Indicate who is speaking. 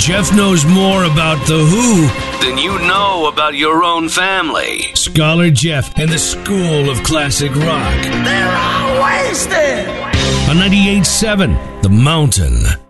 Speaker 1: Jeff knows more about The Who than you know about your own family. Scholar Jeff and the School of Classic Rock.
Speaker 2: They're all wasted!
Speaker 1: On 98.7 The Mountain.